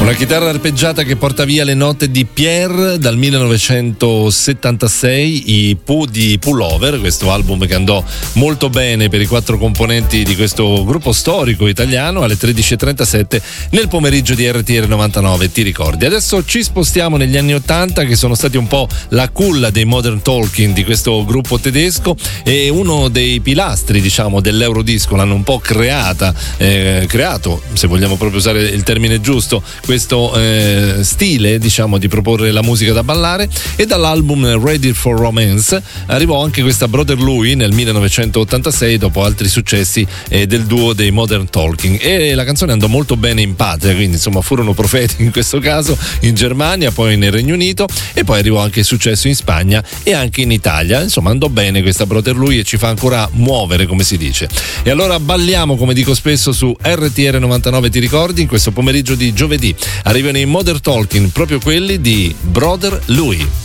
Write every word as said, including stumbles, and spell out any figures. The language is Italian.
Una chitarra arpeggiata che porta via le note di Pierre dal millenovecentosettantasei, i Pooh di Pullover, questo album che andò molto bene per i quattro componenti di questo gruppo storico italiano, alle tredici e trentasette nel pomeriggio di R T R novantanove, ti ricordi. Adesso ci spostiamo negli anni ottanta, che sono stati un po' la culla dei Modern Talking, di questo gruppo tedesco, e uno dei pilastri, diciamo, dell'Eurodisco. L'hanno un po' creata, eh, creato, se vogliamo proprio usare il termine giusto, questo eh, stile, diciamo, di proporre la musica da ballare. E dall'album Ready for Romance arrivò anche questa Brother Louie nel millenovecentottantasei, dopo altri successi eh, del duo dei Modern Talking, e la canzone andò molto bene in patria, quindi insomma furono profeti in questo caso, in Germania, poi nel Regno Unito, e poi arrivò anche il successo in Spagna e anche in Italia. Insomma andò bene questa Brother Louie e ci fa ancora muovere, come si dice. E allora balliamo, come dico spesso, su R T R novantanove, ti ricordi, in questo pomeriggio di giovedì arrivano i Modern Talking, proprio quelli di Brother Louie.